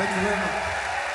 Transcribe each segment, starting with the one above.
Thank you very much.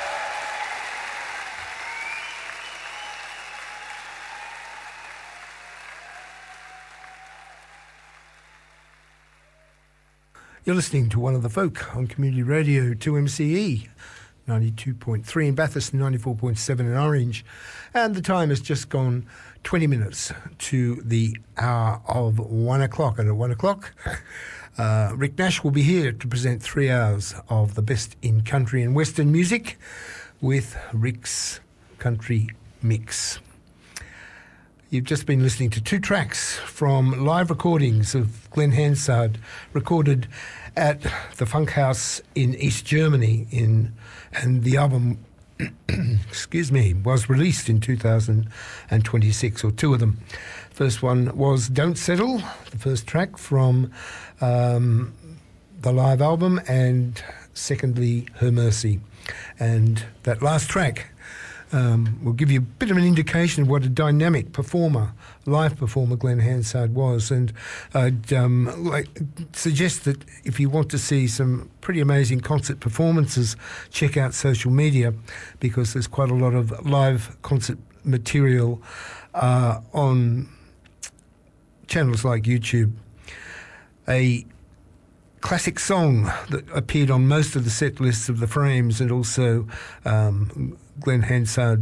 You're listening to One of the Folk on Community Radio 2MCE, 92.3 in Bathurst and 94.7 in Orange. And the time has just gone 20 minutes to the hour of 1 o'clock. And at 1 o'clock, Rick Nash will be here to present 3 hours of the best in country and western music with Rick's Country Mix. You've just been listening to 2 tracks from live recordings of Glenn Hansard, recorded at the Funk House in East Germany, and the album, excuse me, was released in 2026, or 2 of them. First one was Don't Settle, the first track from the live album, and secondly, Her Mercy. And that last track will give you a bit of an indication of what a dynamic performer, live performer Glenn Hansard was. And I'd suggest that if you want to see some pretty amazing concert performances, check out social media, because there's quite a lot of live concert material on channels like YouTube. A classic song that appeared on most of the set lists of the Frames, and also Glenn Hansard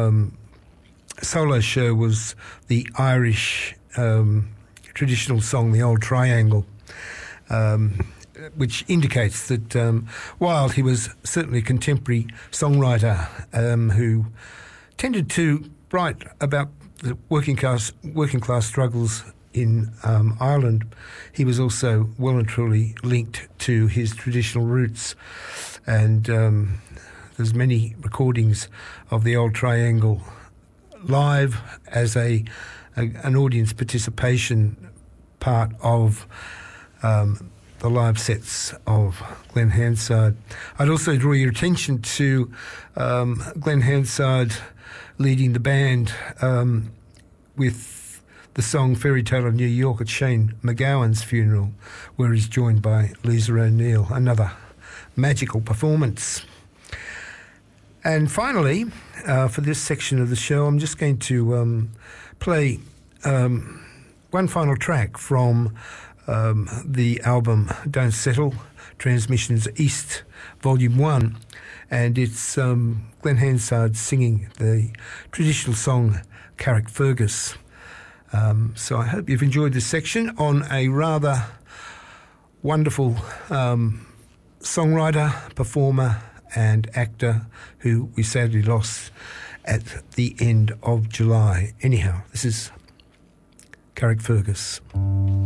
solo show, was the Irish traditional song, The Old Triangle, which indicates that while he was certainly a contemporary songwriter who tended to write about the working class struggles in Ireland, he was also well and truly linked to his traditional roots. And there's many recordings of the Old Triangle live as an audience participation part of the live sets of Glenn Hansard. I'd also draw your attention to Glenn Hansard leading the band with the song Fairy Tale of New York at Shane MacGowan's funeral, where he's joined by Lisa O'Neill. Another magical performance. And finally, for this section of the show, I'm just going to play one final track from the album Don't Settle, Transmissions East, Volume 1. And it's Glenn Hansard singing the traditional song Carrickfergus. So I hope you've enjoyed this section on a rather wonderful songwriter, performer and actor who we sadly lost at the end of July. Anyhow, this is Carrickfergus.